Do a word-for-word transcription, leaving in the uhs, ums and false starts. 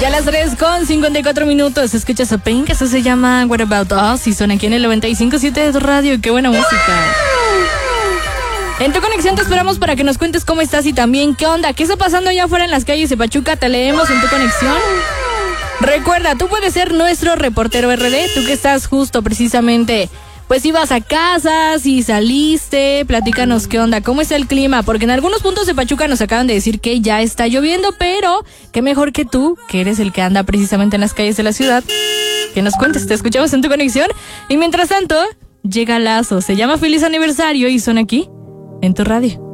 Ya las tres con cincuenta y cuatro minutos. Escuchas a Pink, eso se llama What About Us y son aquí en el noventa y cinco punto siete de tu radio. Qué buena música. En Tu Conexión te esperamos para que nos cuentes cómo estás y también qué onda, qué está pasando allá afuera en las calles de Pachuca. Te leemos en Tu Conexión. Recuerda, tú puedes ser nuestro reportero R D, tú que estás justo precisamente, pues si vas a casa, si saliste, platícanos qué onda, cómo está el clima, porque en algunos puntos de Pachuca nos acaban de decir que ya está lloviendo, pero qué mejor que tú, que eres el que anda precisamente en las calles de la ciudad, que nos cuentes. Te escuchamos en Tu Conexión y mientras tanto, llega Lazo, se llama Feliz Aniversario y son aquí en tu radio.